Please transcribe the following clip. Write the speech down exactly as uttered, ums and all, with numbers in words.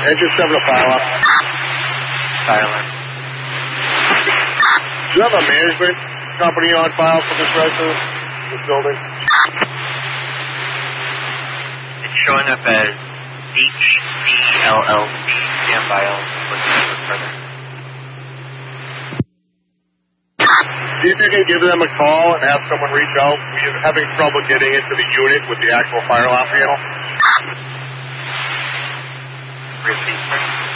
Engine seven to fire alarm. Fire alarm. Do you have a management company on file for this residence, this building? It's showing up as H C L L C. Stand by. I'll look into it further. See if you can give them a call and have someone reach out. We're having trouble getting into the unit with the actual fire alarm panel. Repeat, sir.